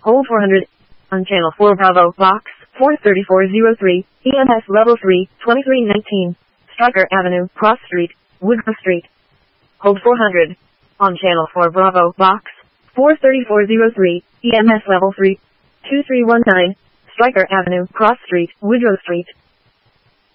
Hold 400. On channel 4 Bravo, box 43403, EMS level 3, 2319. Stryker Avenue, Cross Street, Woodruff Street. Hold 400. On channel 4 Bravo, box 43403, EMS level 3, 2319. Stryker Avenue, Cross Street, Woodrow Street.